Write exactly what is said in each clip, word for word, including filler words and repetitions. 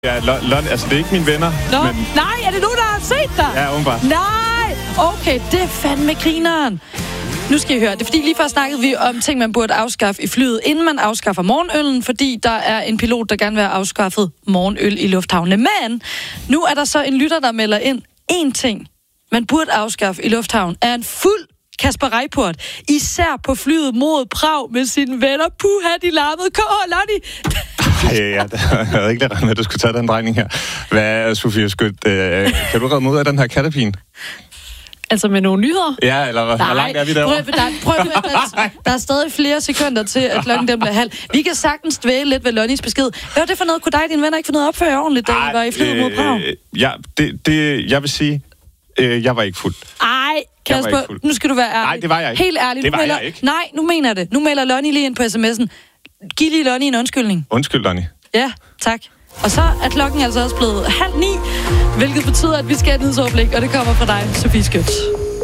Ja, Lon, altså det er ikke mine venner. Nå, men... nej, er det nogen, der har set dig? Ja, åbenbart. Nej, okay, det er fandme grineren. Nu skal I høre, det er fordi lige før snakkede vi om ting, man burde afskaffe i flyet, inden man afskaffer morgenøllen, fordi der er en pilot, der gerne vil have afskaffet morgenøl i lufthavne. Men nu er der så en lytter, der melder ind. En ting, man burde afskaffe i lufthavn, er en fuld Kasper Reippurt, især på flyet mod Prag med sine venner. Puha, de larmede. K. Lonnie. Ej, ja, jeg havde ikke regnet med, at du skulle tage den drejning her. Hvad er, Sofie Skødt? Øh, kan du redde mig ud af den her kattepine? Altså med nogle nyheder? Ja, eller hvor, hvor langt er vi derovre? Prøv, der, prøv, der, der er stadig flere sekunder til, at klokken den bliver halv. Vi kan sagtens dvæle lidt ved Lonnies besked. Hvad var det for noget? Kunne dig og dine venner ikke få noget opføre ordentligt, da I var i flyet mod Prag? Øh, ja, det, det, jeg vil sige, øh, jeg var ikke fuld. Ej, Kasper, nu skal du være ærlig. Nej, det var jeg ikke. Helt ærligt. Det var melder, jeg ikke. Nej, nu mener jeg det. Nu melder Lonnie lige ind på sms'en. Giv lige Lonnie en undskyldning. Undskyld, Lonnie. Ja, tak. Og så er klokken altså også blevet halv ni, hvilket betyder, at vi skal have et nyhedsoverblik, og det kommer fra dig, Sofie Skødt.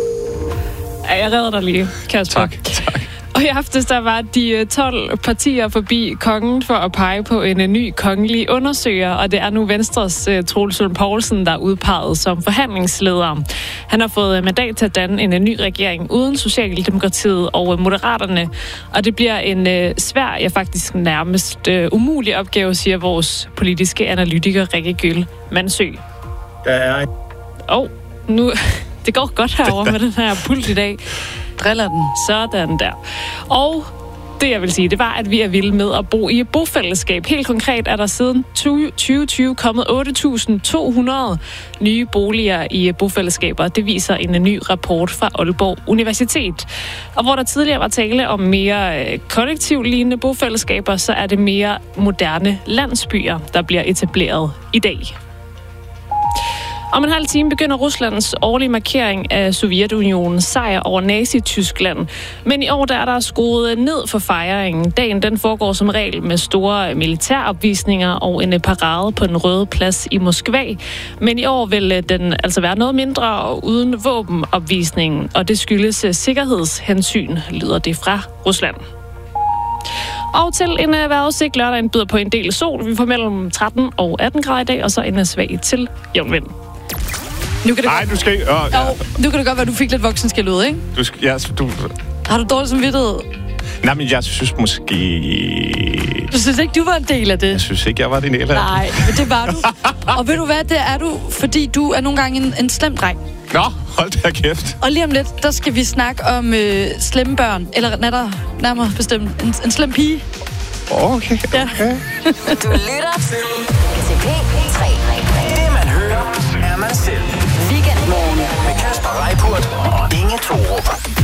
Ja, jeg redder dig lige, Kasper. Tak, tak. Og i aftes, der var de tolv partier forbi kongen for at pege på en ny kongelig undersøger, og det er nu Venstres uh, Troels Lund Poulsen, der er udpeget som forhandlingsleder. Han har fået mandat til at danne en ny regering uden Socialdemokratiet og Moderaterne, og det bliver en uh, svær, ja faktisk nærmest uh, umulig opgave, siger vores politiske analytiker Rikke Gyll Mandsø. Der er... Åh, oh, nu... Det går godt herovre med den her pult i dag. Driller den. Sådan der. Og det, jeg vil sige, det var, at vi er vilde med at bo i et bofællesskab. Helt konkret er der siden tyve tyve kommet otte tusind to hundrede nye boliger i bofællesskaber. Det viser en ny rapport fra Aalborg Universitet. Og hvor der tidligere var tale om mere kollektivlignende bofællesskaber, så er det mere moderne landsbyer, der bliver etableret i dag. Om en halv time begynder Ruslands årlige markering af Sovjetunionens sejr over Nazi-Tyskland. Men i år der er der skruet ned for fejringen. Dagen den foregår som regel med store militæropvisninger og en parade på den Røde Plads i Moskva. Men i år vil den altså være noget mindre og uden våbenopvisningen. Og det skyldes sikkerhedshensyn, lyder det fra Rusland. Og til en vejrudsigt lørdag byder på en del sol. Vi får mellem tretten og atten grader i dag, og så en svag til jævn vind. Nu kan det Nej, godt... du skal ikke... Oh, ja. Jo, nu kan det godt være, at du fik lidt voksenskæld ud, ikke? Du skal... Ja, du... Har du dårlig samvittighed? Nej, men jeg synes måske... Du synes ikke, du var en del af det? Jeg synes ikke, jeg var en del af det. Nej, men det var du. Og ved du hvad, det er du, fordi du er nogle gange en, en slem dreng. Nå, hold da kæft. Og lige om lidt, der skal vi snakke om øh, slemme børn. Eller netter, nærmere bestemt. En, en slem pige. Okay, okay. Ja. Du lytter til P tre. Det man hører, er man selv. Weekendmorgen med Kasper Reippurt og Inge Thorup.